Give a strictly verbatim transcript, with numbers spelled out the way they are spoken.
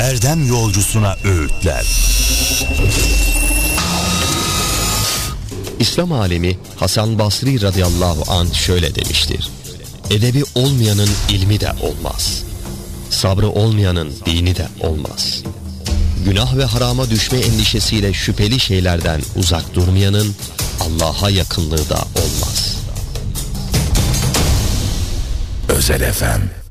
erdem yolcusuna öğütler. İslam alemi Hasan Basri radıyallahu anh şöyle demiştir: edebi olmayanın ilmi de olmaz, sabrı olmayanın dini de olmaz. Günah ve harama düşme endişesiyle şüpheli şeylerden uzak durmayanın Allah'a yakınlığı da olmaz. Özel Efem.